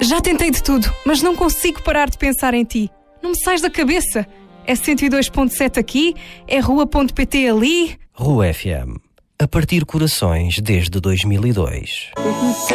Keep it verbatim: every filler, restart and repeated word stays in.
Já tentei de tudo, mas não consigo parar de pensar em ti. Não me sais da cabeça. É cento e dois ponto sete aqui, é rua ponto pt ali. Rua F M. A partir corações desde dois mil e dois.